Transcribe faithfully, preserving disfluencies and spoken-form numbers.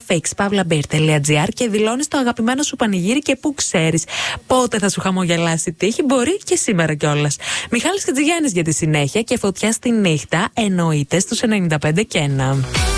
fix παύλα beer τελεία gr και δηλώνεις το αγαπημένο σου πανηγύρι και που ξέρεις πότε θα σου χαμογελάσει η τύχη, μπορεί και σήμερα κιόλας. Μιχάλης Χατζηγιάννης για τη συνέχεια και φωτιά στη νύχτα εννοείται στους ενενήντα πέντε και ένα.